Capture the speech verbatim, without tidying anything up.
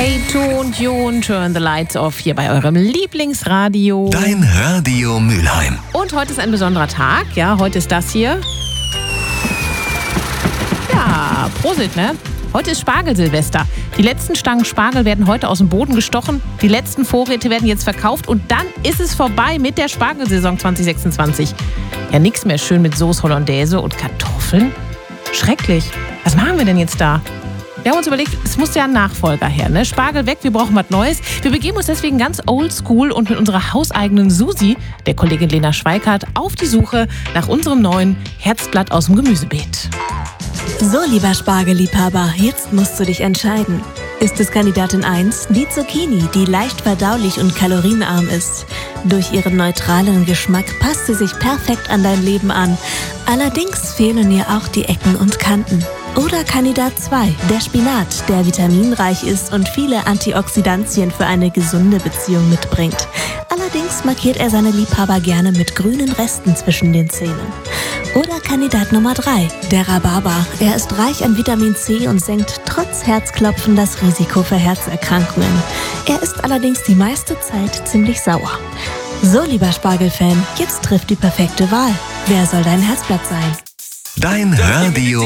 Hey Tu und Jon, turn the lights off hier bei eurem Lieblingsradio. Dein Radio Mülheim. Und heute ist ein besonderer Tag, ja, heute ist das hier. Ja, Prosit, ne? Heute ist Spargelsilvester. Die letzten Stangen Spargel werden heute aus dem Boden gestochen. Die letzten Vorräte werden jetzt verkauft und dann ist es vorbei mit der Spargelsaison zwanzig sechsundzwanzig. Ja, nix mehr schön mit Sauce Hollandaise und Kartoffeln. Schrecklich. Was machen wir denn jetzt da? Wir haben uns überlegt, es muss ja ein Nachfolger her, ne? Spargel weg, wir brauchen was Neues. Wir begeben uns deswegen ganz oldschool und mit unserer hauseigenen Susi, der Kollegin Lena Schweikart, auf die Suche nach unserem neuen Herzblatt aus dem Gemüsebeet. So, lieber Spargelliebhaber, jetzt musst du dich entscheiden. Ist es Kandidatin eins, die Zucchini, die leicht verdaulich und kalorienarm ist? Durch ihren neutralen Geschmack passt sie sich perfekt an dein Leben an. Allerdings fehlen ihr auch die Ecken und Kanten. Oder Kandidat zwei, der Spinat, der vitaminreich ist und viele Antioxidantien für eine gesunde Beziehung mitbringt. Allerdings markiert er seine Liebhaber gerne mit grünen Resten zwischen den Zähnen. Oder Kandidat Nummer drei, der Rhabarber. Er ist reich an Vitamin C und senkt trotz Herzklopfen das Risiko für Herzerkrankungen. Er ist allerdings die meiste Zeit ziemlich sauer. So, lieber Spargelfan, jetzt trifft die perfekte Wahl. Wer soll dein Herzblatt sein? Dein Radio